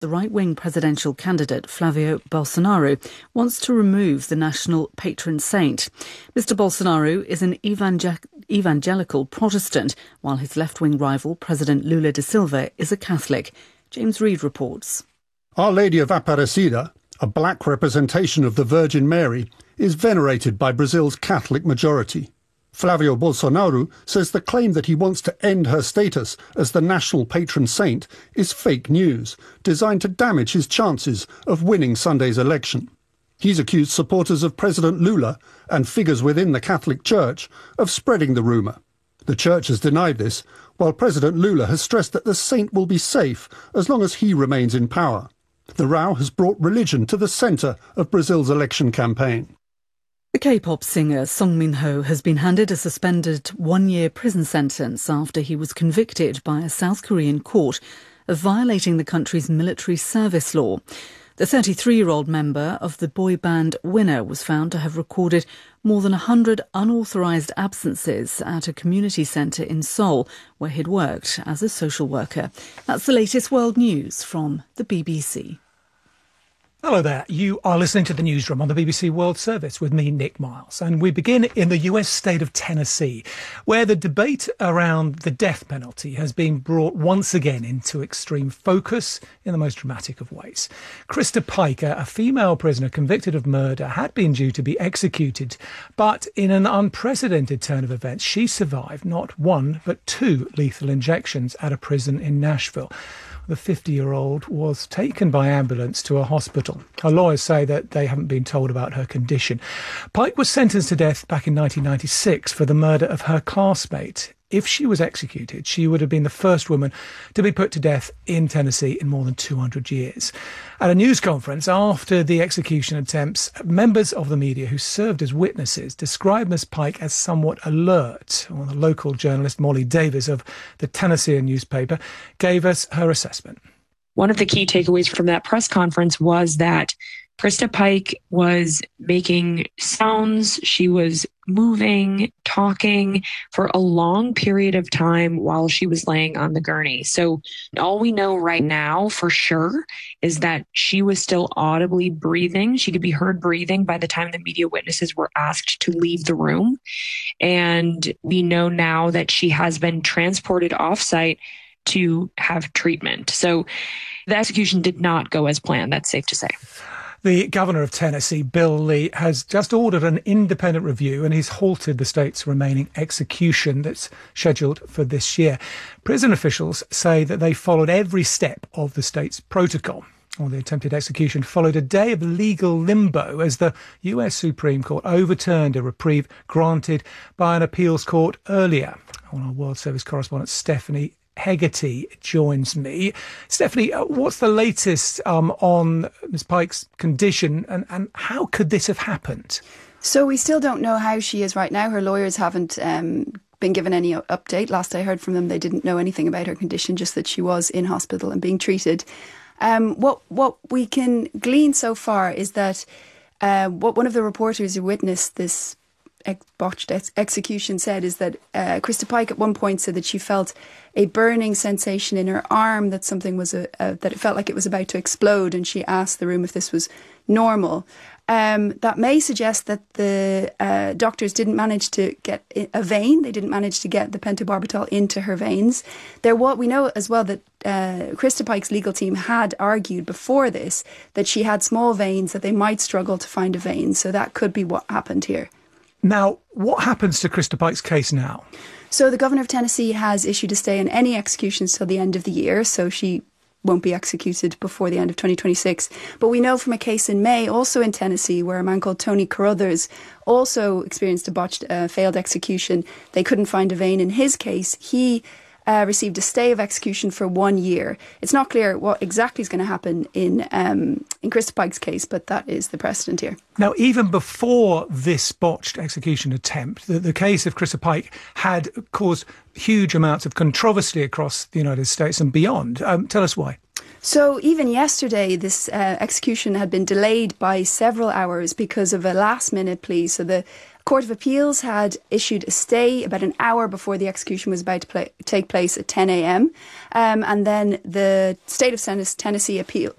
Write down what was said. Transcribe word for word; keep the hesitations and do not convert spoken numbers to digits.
The right-wing presidential candidate, Flavio Bolsonaro, wants to remove the national patron saint. Mister Bolsonaro is an evangel- evangelical Protestant, while his left-wing rival, President Lula da Silva, is a Catholic. James Reid reports. Our Lady of Aparecida, a black representation of the Virgin Mary, is venerated by Brazil's Catholic majority. Flavio Bolsonaro says the claim that he wants to end her status as the national patron saint is fake news, designed to damage his chances of winning Sunday's election. He's accused supporters of President Lula and figures within the Catholic Church of spreading the rumour. The Church has denied this, while President Lula has stressed that the saint will be safe as long as he remains in power. The row has brought religion to the centre of Brazil's election campaign. The K-pop singer Song Min-ho has been handed a suspended one-year prison sentence after he was convicted by a South Korean court of violating the country's military service law. The thirty-three-year-old member of the boy band Winner was found to have recorded more than one hundred unauthorised absences at a community centre in Seoul, where he'd worked as a social worker. That's the latest world news from the B B C. Hello there. You are listening to the Newsroom on the B B C World Service with me, Nick Miles. And we begin in the U S state of Tennessee, where the debate around the death penalty has been brought once again into extreme focus in the most dramatic of ways. Krista Piker, a female prisoner convicted of murder, had been due to be executed, but in an unprecedented turn of events, she survived not one but two lethal injections at a prison in Nashville. The fifty-year-old was taken by ambulance to a hospital. Her lawyers say that they haven't been told about her condition. Pike was sentenced to death back in nineteen ninety-six for the murder of her classmate. If she was executed, she would have been the first woman to be put to death in Tennessee in more than two hundred years. At a news conference after the execution attempts, members of the media who served as witnesses described Miss Pike as somewhat alert. Well, the local journalist Molly Davis of the Tennessean newspaper gave us her assessment. One of the key takeaways from that press conference was that Krista Pike was making sounds, she was moving, talking for a long period of time while she was laying on the gurney. So all we know right now for sure is that she was still audibly breathing. She could be heard breathing by the time the media witnesses were asked to leave the room. And we know now that she has been transported off-site to have treatment. So the execution did not go as planned. That's safe to say. The governor of Tennessee, Bill Lee, has just ordered an independent review and he's halted the state's remaining execution that's scheduled for this year. Prison officials say that they followed every step of the state's protocol. Well, the attempted execution followed a day of legal limbo as the U S Supreme Court overturned a reprieve granted by an appeals court earlier. Well, our World Service correspondent Stephanie Hegarty joins me. Stephanie, what's the latest um, on Miz Pike's condition and, and how could this have happened? So we still don't know how she is right now. Her lawyers haven't um, been given any update. Last I heard from them, they didn't know anything about her condition, just that she was in hospital and being treated. Um, what what we can glean so far is that uh, what one of the reporters who witnessed this Ex- botched ex- execution said is that uh, Krista Pike at one point said that she felt a burning sensation in her arm, that something was a, uh, that it felt like it was about to explode, and she asked the room if this was normal. Um, that may suggest that the uh, doctors didn't manage to get a vein. They didn't manage to get the pentobarbital into her veins. There, what we know as well that uh, Krista Pike's legal team had argued before this that she had small veins, that they might struggle to find a vein. So that could be what happened here. Now, what happens to Krista Pike's case now? So the governor of Tennessee has issued a stay on any executions till the end of the year. So she won't be executed before the end of twenty twenty-six. But we know from a case in May, also in Tennessee, where a man called Tony Carruthers also experienced a botched, uh, failed execution. They couldn't find a vein in his case. He uh, received a stay of execution for one year. It's not clear what exactly is going to happen in um, in Krista Pike's case, but that is the precedent here. Now, even before this botched execution attempt, the, the case of Krista Pike had caused huge amounts of controversy across the United States and beyond. Um, tell us why. So even yesterday, this uh, execution had been delayed by several hours because of a last-minute plea. So the Court of Appeals had issued a stay about an hour before the execution was about to play, take place at ten a.m. Um, and then the state of Tennessee appeal,